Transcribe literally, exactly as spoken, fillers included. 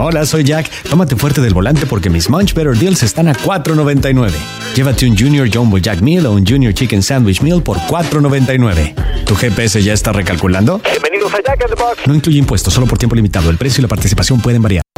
Hola, soy Jack. Tómate fuerte del volante porque mis Munch Better Deals están a cuatro noventa y nueve. Llévate un Junior Jumbo Jack Meal o un Junior Chicken Sandwich Meal por cuatro noventa y nueve. ¿Tu G P S ya está recalculando? Bienvenidos a Jack in the Box. No incluye impuestos, solo por tiempo limitado. El precio y la participación pueden variar.